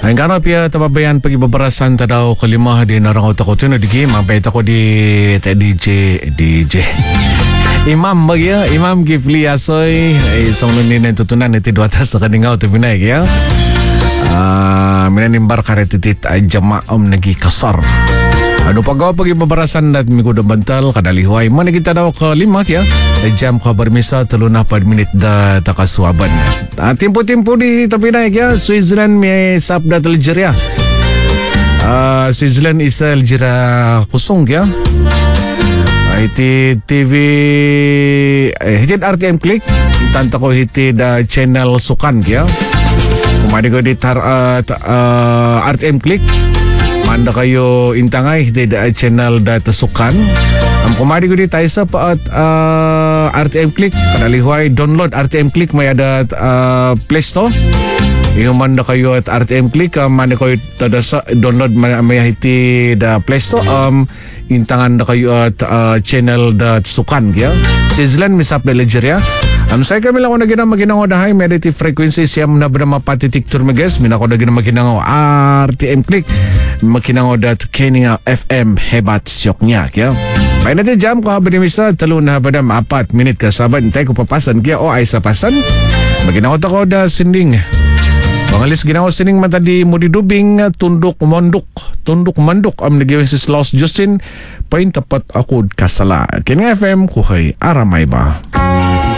Ang ganap ya tababayan pagibabarasan tadaw kalima di narangaw tako tino di mabait ako di DJ Imam bagya Imam Gifli Asoy ay isang lunin na tutunan iti duwata sa kaningaw ito pinay kaya minanimbar karetitit ay jamaom nagi kasar ano pagawa pagibabarasan at mikuda bantal kadalihuay manigita daw kalima kaya ay jam ka barmisa 34 minit da takaswaban timpo-timpo di tapinay kaya Switzerland may sapda Algeria Switzerland isa Algeria kusong kaya iti TV hitid RTM Click tanta ko hitid channel sukan kaya kumadi ko di RTM Click manda kayo intangay hitid channel data sukan kumadi ko di tayo sa RTM Click kanalihuay download RTM Click may ada Play Store yung manda kayo at RTM Click manda kayo tada sa download may hitid Play Store intangan na kayo at channel da sukan kaya Switzerland misap na Algeria say kami lang ako na ginang dahay meditative frequency siyam na ba mapatitik turmiges minako na ginang maginangaw RTM Click makinangaw dat Kenya FM hebat syok niya kaya may natin jam ko habang misa talon na habang 4 minit kasaban intay ko papasan kaya o ay sa pasan maginangaw ako da sinding Pangalis ginawa sining matadi mo di dubing tundok mandok am nagiwin si Slaus Justin pain tapat ako kasala. Kini FM kuhay aramay ba?